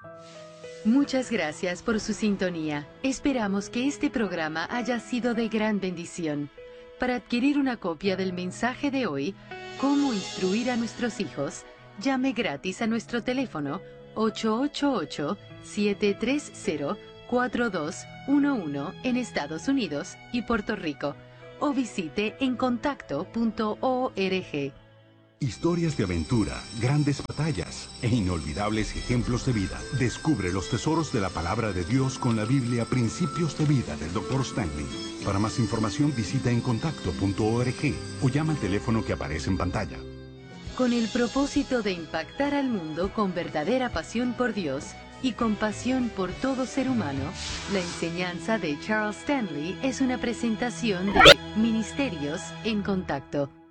Muchas gracias por su sintonía. Esperamos que este programa haya sido de gran bendición. Para adquirir una copia del mensaje de hoy, Cómo instruir a nuestros hijos, llame gratis a nuestro teléfono 888-730-4211 en Estados Unidos y Puerto Rico, o visite encontacto.org. Historias de aventura, grandes batallas e inolvidables ejemplos de vida. Descubre los tesoros de la palabra de Dios con la Biblia Principios de Vida del Dr. Stanley. Para más información visita encontacto.org o llama al teléfono que aparece en pantalla. Con el propósito de impactar al mundo con verdadera pasión por Dios y compasión por todo ser humano, la enseñanza de Charles Stanley es una presentación de Ministerios en Contacto.